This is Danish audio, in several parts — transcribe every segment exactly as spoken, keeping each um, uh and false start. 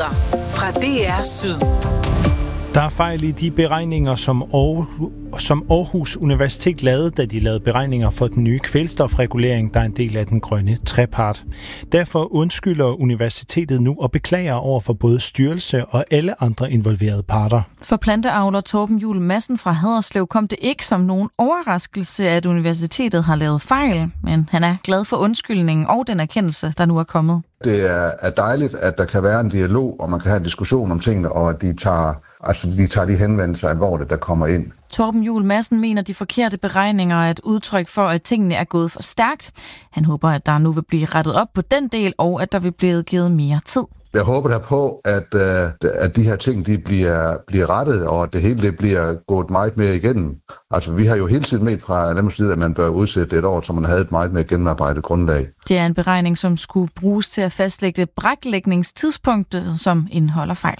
Nyheder fra D R Syd. Der er fejl i de beregninger, som Aarhus Universitet lavede, da de lavede beregninger for den nye kvælstofregulering, der er en del af den grønne trepart. Derfor undskylder universitetet nu og beklager over for både styrelse og alle andre involverede parter. For planteavler Torben Juhl Madsen fra Haderslev kom det ikke som nogen overraskelse, at universitetet har lavet fejl, men han er glad for undskyldningen og den erkendelse, der nu er kommet. Det er dejligt, at der kan være en dialog, og man kan have en diskussion om tingene, og at de tager, altså de, tager de henvendelser alvorligt, der kommer ind. Torben Juhl Madsen mener, at de forkerte beregninger er et udtryk for, at tingene er gået for stærkt. Han håber, at der nu vil blive rettet op på den del, og at der vil blive givet mere tid. Jeg håber der på, at, at de her ting de bliver, bliver rettet, og at det hele det bliver gået meget mere igennem. Altså, vi har jo hele tiden med fra dem side, at man bør udsætte et år, så man havde et meget mere gennemarbejdet grundlag. Det er en beregning, som skulle bruges til at fastlægge braklægningstidspunktet, som indeholder fejl.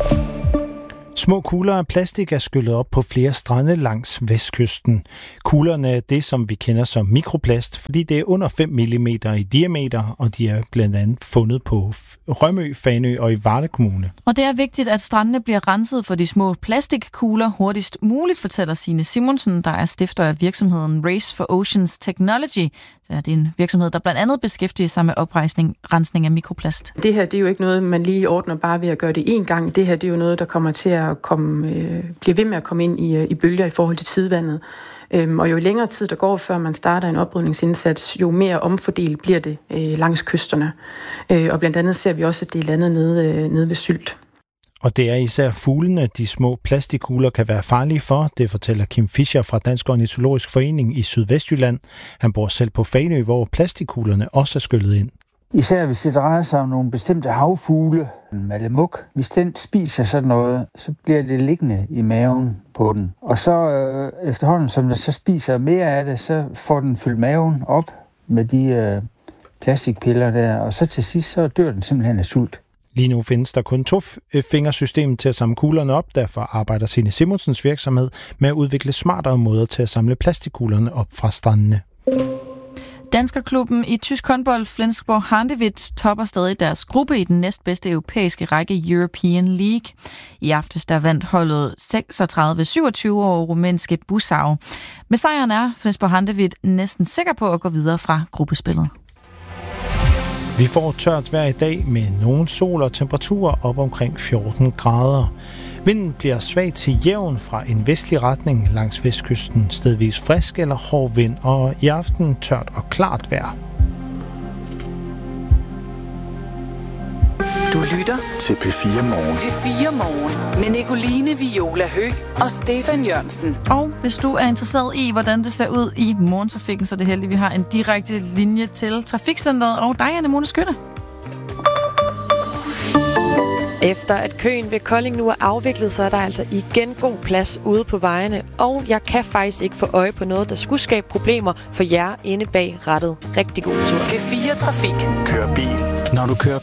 Små kugler af plastik er skyllet op på flere strande langs vestkysten. Kuglerne er det, som vi kender som mikroplast, fordi det er under fem millimeter i diameter, og de er blandt andet fundet på Rømø, Fanø og i Varde Kommune. Og det er vigtigt, at strandene bliver renset for de små plastikkugler hurtigst muligt, fortæller Signe Simonsen, der er stifter af virksomheden Race for Oceans Technology. Det er en virksomhed, der blandt andet beskæftiger sig med oprensning rensning af mikroplast. Det her det er jo ikke noget, man lige ordner bare ved at gøre det én gang. Det her det er jo noget, der kommer til at komme, øh, blive ved med at komme ind i, i bølger i forhold til tidevandet. Øhm, og jo længere tid der går, før man starter en oprydningsindsats, jo mere omfordelt bliver det øh, langs kysterne. Øh, og blandt andet ser vi også, at det er landet nede, øh, nede ved Sylt. Og det er især fuglene, de små plastikkugler kan være farlige for. Det fortæller Kim Fischer fra Dansk Ornitologisk Forening i Sydvestjylland. Han bor selv på Fanø, hvor plastikkuglerne også er skyllet ind. Især hvis det drejer sig om nogle bestemte havfugle, en malemuk. Hvis den spiser sådan noget, så bliver det liggende i maven på den. Og så øh, efterhånden, som den så spiser mere af det, så får den fyldt maven op med de øh, plastikpiller der. Og så til sidst, så dør den simpelthen af sult. Lige nu findes der kun to fingersystemer til at samle kuglerne op. Derfor arbejder Signe Simonsens virksomhed med at udvikle smartere måder til at samle plastikkuglerne op fra strandene. Danskerklubben i tysk håndbold Flensborg Handewitt topper stadig deres gruppe i den næstbedste europæiske række European League. I aftes der vandt holdet seksogtredive syvogtyve over rumænske Busau. Med sejren er Flensborg Handewitt næsten sikker på at gå videre fra gruppespillet. Vi får tørt vejr i dag med nogen sol og temperaturer op omkring fjorten grader. Vinden bliver svag til jævn fra en vestlig retning langs vestkysten, stedvis frisk eller hård vind, og i aften tørt og klart vejr. Du lytter til P fire Morgen. P fire Morgen med Nicoline Viola Høgh og Stefan Jørgensen. Og hvis du er interesseret i, hvordan det ser ud i morgentrafikken, så er det heldigt, vi har en direkte linje til Trafikcenteret og dig, Anne-Mone Skytte. Efter at køen ved Kolding nu er afviklet, så er der altså igen god plads ude på vejene. Og jeg kan faktisk ikke få øje på noget, der skulle skabe problemer for jer inde bag rattet. Rigtig god tur. P fire Trafik. Kør bil, når du kører